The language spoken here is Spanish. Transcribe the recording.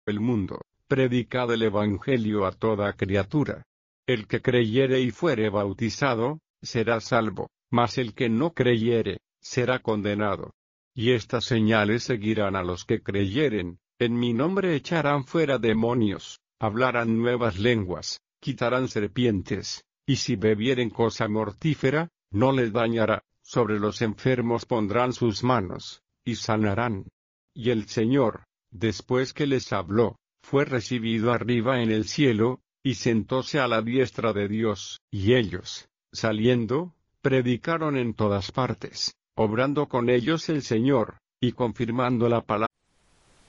el mundo, predicad el Evangelio a toda criatura. El que creyere y fuere bautizado, será salvo, mas el que no creyere, será condenado. Y estas señales seguirán a los que creyeren: en mi nombre echarán fuera demonios, hablarán nuevas lenguas, quitarán serpientes, y si bebieren cosa mortífera, no les dañará, sobre los enfermos pondrán sus manos, y sanarán. Y el Señor, después que les habló, fue recibido arriba en el cielo, y sentóse a la diestra de Dios. Y ellos, saliendo, predicaron en todas partes, obrando con ellos el Señor, y confirmando la palabra.